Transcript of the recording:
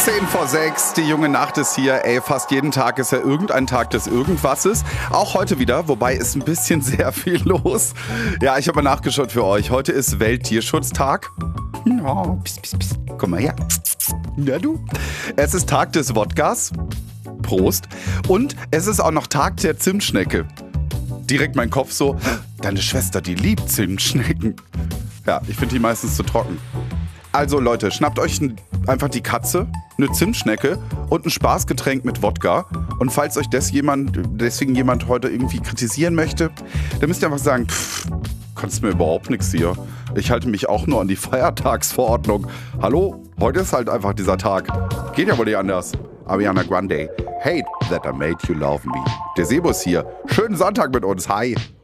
10 vor 6, die junge Nacht ist hier. Ey, fast jeden Tag ist ja irgendein Tag des Irgendwasses. Auch heute wieder, wobei ist ein bisschen sehr viel los. Ja, ich habe mal nachgeschaut für euch. Heute ist Welttierschutztag. Oh, pss, pss, pss. Komm mal her. Na du. Es ist Tag des Wodkas. Prost. Und es ist auch noch Tag der Zimtschnecke. Direkt mein Kopf so, deine Schwester, die liebt Zimtschnecken. Ja, ich finde die meistens zu trocken. Also Leute, schnappt euch einfach die Katze, eine Zimtschnecke und ein Spaßgetränk mit Wodka. Und falls euch deswegen jemand heute irgendwie kritisieren möchte, dann müsst ihr einfach sagen, kannst mir überhaupt nichts hier. Ich halte mich auch nur an die Feiertagsverordnung. Hallo, heute ist halt einfach dieser Tag. Geht ja wohl nicht anders. Ariana Grande, hate that I made you love me. Der Sebus hier. Schönen Sonntag mit uns. Hi.